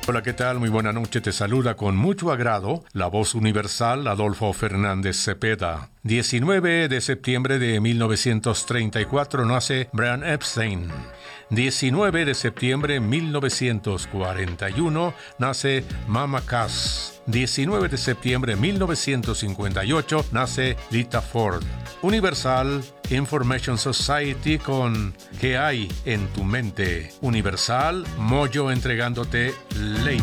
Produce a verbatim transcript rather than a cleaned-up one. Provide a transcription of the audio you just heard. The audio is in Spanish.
Hola, ¿qué tal? Muy buena noche. Te saluda con mucho agrado la voz universal Adolfo Fernández Cepeda. diecinueve de septiembre de mil novecientos treinta y cuatro nace Brian Epstein. diecinueve de septiembre de mil novecientos cuarenta y uno nace Mama Cass. diecinueve de septiembre de mil novecientos cincuenta y ocho nace Lita Ford. Universal Information Society con ¿Qué hay en tu mente? Universal Moyo entregándote ley.